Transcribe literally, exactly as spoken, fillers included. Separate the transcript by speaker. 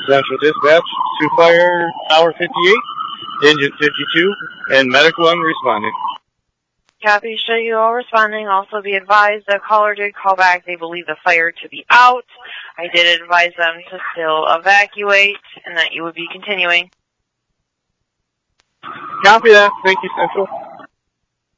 Speaker 1: Central Dispatch to Fire Tower fifty-eight, Engine fifty-two, and Medic one responding.
Speaker 2: Copy, show you all responding. Also be advised the caller did call back. They believe the fire to be out. I did advise them to still evacuate and that you would be continuing.
Speaker 1: Copy that. Thank you, Central.